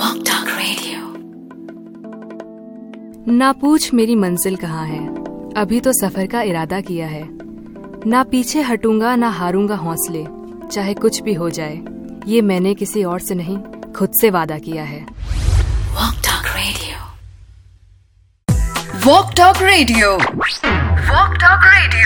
ना पूछ मेरी मंजिल कहाँ है, अभी तो सफर का इरादा किया है। ना पीछे हटूंगा ना हारूंगा हौसले, चाहे कुछ भी हो जाए। ये मैंने किसी और से नहीं, खुद से वादा किया है। Walk Talk Radio. Walk Talk Radio.